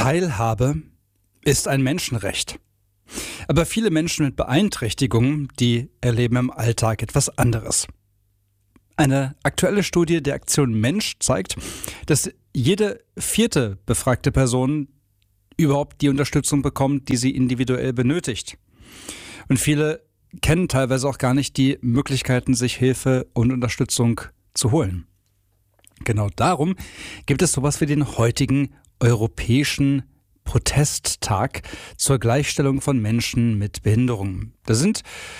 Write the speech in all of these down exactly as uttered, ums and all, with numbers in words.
Teilhabe ist ein Menschenrecht. Aber viele Menschen mit Beeinträchtigungen, die erleben im Alltag etwas anderes. Eine aktuelle Studie der Aktion Mensch zeigt, dass jede vierte befragte Person überhaupt die Unterstützung bekommt, die sie individuell benötigt. Und viele kennen teilweise auch gar nicht die Möglichkeiten, sich Hilfe und Unterstützung zu holen. Genau darum gibt es sowas wie den heutigen Europäischen Protesttag zur Gleichstellung von Menschen mit Behinderungen. Da sind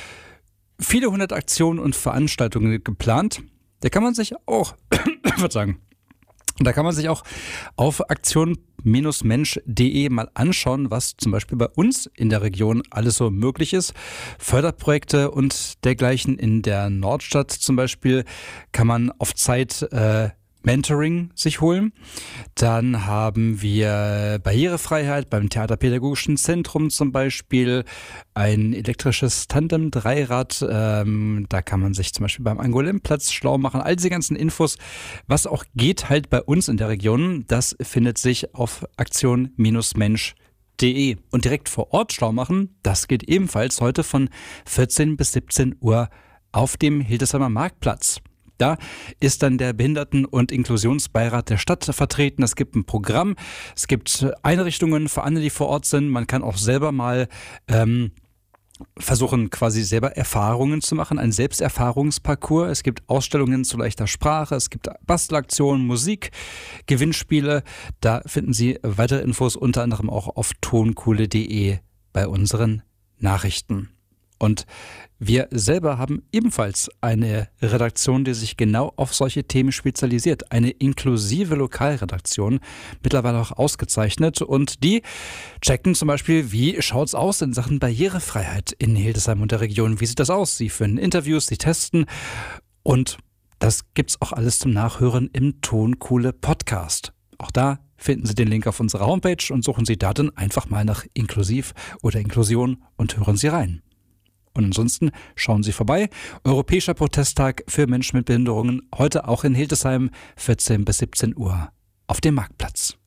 viele hundert Aktionen und Veranstaltungen geplant. Da kann man sich auch, Verzeihung, da kann man sich auch auf aktion mensch punkt de mal anschauen, was zum Beispiel bei uns in der Region alles so möglich ist. Förderprojekte und dergleichen in der Nordstadt zum Beispiel kann man auf Zeit äh, Mentoring sich holen. Dann haben wir Barrierefreiheit beim Theaterpädagogischen Zentrum zum Beispiel, ein elektrisches Tandem-Dreirad. Ähm, da kann man sich zum Beispiel beim Angolemplatz schlau machen. All diese ganzen Infos, was auch geht halt bei uns in der Region, das findet sich auf aktion mensch punkt de. Und direkt vor Ort schlau machen, das geht ebenfalls heute von vierzehn bis siebzehn Uhr auf dem Hildesheimer Marktplatz. Da ist dann der Behinderten- und Inklusionsbeirat der Stadt vertreten. Es gibt ein Programm, es gibt Einrichtungen für alle, die vor Ort sind. Man kann auch selber mal ähm, versuchen, quasi selber Erfahrungen zu machen, ein Selbsterfahrungsparcours. Es gibt Ausstellungen zu leichter Sprache, es gibt Bastelaktionen, Musik, Gewinnspiele. Da finden Sie weitere Infos unter anderem auch auf tonkohle punkt de bei unseren Nachrichten. Und wir selber haben ebenfalls eine Redaktion, die sich genau auf solche Themen spezialisiert. Eine inklusive Lokalredaktion, mittlerweile auch ausgezeichnet. Und die checken zum Beispiel, wie schaut's aus in Sachen Barrierefreiheit in Hildesheim und der Region. Wie sieht das aus? Sie führen Interviews, sie testen. Und das gibt's auch alles zum Nachhören im Tonkohle Podcast. Auch da finden Sie den Link auf unserer Homepage und suchen Sie da dann einfach mal nach Inklusiv oder Inklusion und hören Sie rein. Und ansonsten schauen Sie vorbei. Europäischer Protesttag für Menschen mit Behinderungen, heute auch in Hildesheim, vierzehn bis siebzehn Uhr auf dem Marktplatz.